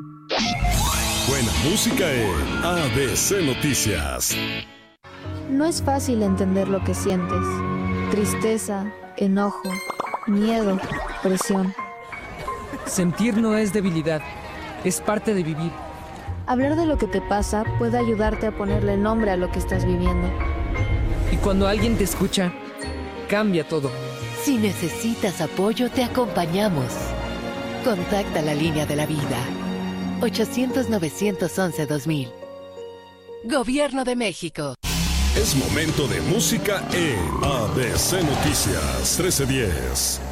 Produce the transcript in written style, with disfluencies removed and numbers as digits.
Buena música en ABC Noticias. No es fácil entender lo que sientes. Tristeza, enojo, miedo, presión. Sentir no es debilidad, es parte de vivir. Hablar de lo que te pasa puede ayudarte a ponerle nombre a lo que estás viviendo. Y cuando alguien te escucha, cambia todo. Si necesitas apoyo, te acompañamos. Contacta la línea de la vida. 800-911-2000. Gobierno de México. Es momento de música en ABC Noticias 1310.